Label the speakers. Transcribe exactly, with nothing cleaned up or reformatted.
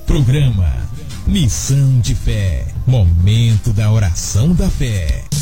Speaker 1: Programa Missão de Fé. Momento da oração da fé.